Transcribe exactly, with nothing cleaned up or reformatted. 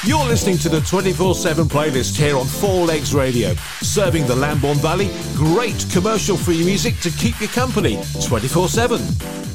You're listening to the twenty-four seven playlist here on Four Legs Radio, serving the Lambourne Valley. Great commercial-free music to keep you company twenty-four seven.